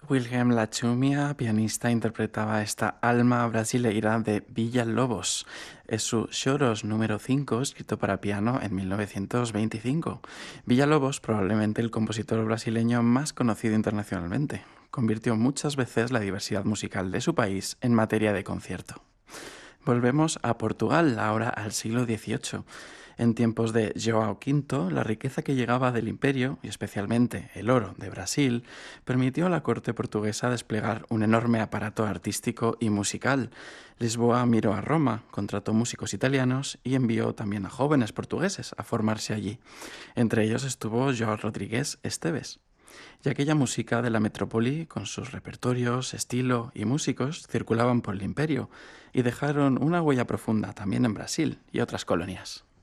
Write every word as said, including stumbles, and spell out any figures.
Wilhelm Lachumia, pianista, interpretaba esta alma brasileira de Villa-Lobos. Es su Choros número cinco, escrito para piano en mil novecientos veinticinco. Villa-Lobos, probablemente el compositor brasileño más conocido internacionalmente, convirtió muchas veces la diversidad musical de su país en materia de concierto. Volvemos a Portugal, ahora al siglo dieciocho. En tiempos de João quinto, la riqueza que llegaba del imperio, y especialmente el oro de Brasil, permitió a la corte portuguesa desplegar un enorme aparato artístico y musical. Lisboa miró a Roma, contrató músicos italianos y envió también a jóvenes portugueses a formarse allí. Entre ellos estuvo João Rodrigues Esteves. Y aquella música de la metrópoli, con sus repertorios, estilo y músicos, circulaban por el imperio y dejaron una huella profunda también en Brasil y otras colonias.